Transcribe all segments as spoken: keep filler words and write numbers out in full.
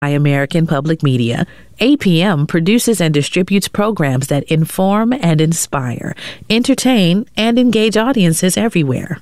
By American Public Media, A P M produces and distributes programs that inform and inspire, entertain, and engage audiences everywhere.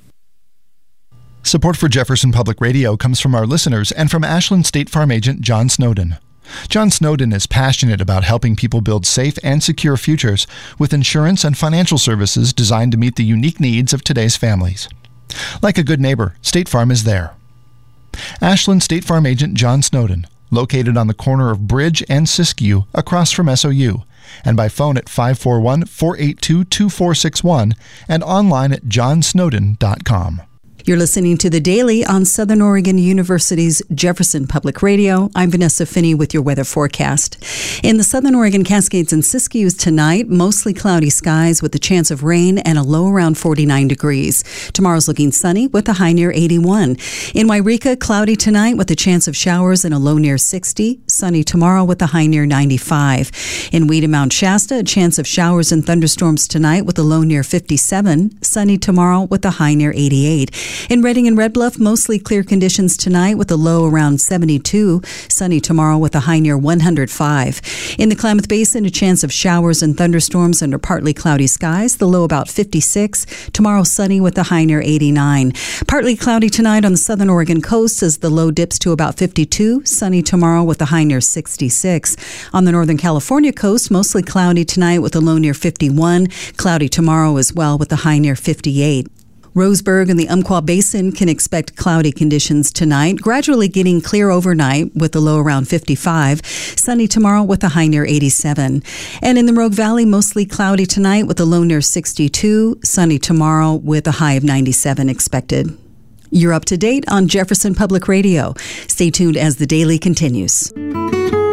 Support for Jefferson Public Radio comes from our listeners and from Ashland State Farm agent John Snowden. John Snowden is passionate about helping people build safe and secure futures with insurance and financial services designed to meet the unique needs of today's families. Like a good neighbor, State Farm is there. Ashland State Farm agent John Snowden, located on the corner of Bridge and Siskiyou across from S O U, and by phone at five four one, four eight two, two four six one and online at john snowden dot com. You're listening to The Daily on Southern Oregon University's Jefferson Public Radio. I'm Vanessa Finney with your weather forecast. In the Southern Oregon Cascades and Siskiyous tonight, mostly cloudy skies with a chance of rain and a low around forty-nine degrees. Tomorrow's looking sunny with a high near eighty-one. In Wairika, cloudy tonight with a chance of showers and a low near sixty. Sunny tomorrow with a high near ninety-five. In Weed and Mount Shasta, a chance of showers and thunderstorms tonight with a low near fifty-seven. Sunny tomorrow with a high near eighty-eight. In Redding and Red Bluff, mostly clear conditions tonight with a low around seventy-two. Sunny tomorrow with a high near one hundred five. In the Klamath Basin, a chance of showers and thunderstorms under partly cloudy skies, the low about fifty-six. Tomorrow sunny with a high near eighty-nine. Partly cloudy tonight on the southern Oregon coast as the low dips to about fifty-two. Sunny tomorrow with a high near sixty-six. On the Northern California coast, mostly cloudy tonight with a low near fifty-one. Cloudy tomorrow as well with a high near fifty-eight. Roseburg and the Umpqua Basin can expect cloudy conditions tonight, gradually getting clear overnight with a low around fifty-five. Sunny tomorrow with a high near eighty-seven. And in the Rogue Valley, mostly cloudy tonight with a low near sixty-two. Sunny tomorrow with a high of ninety-seven expected. You're up to date on Jefferson Public Radio. Stay tuned as the daily continues.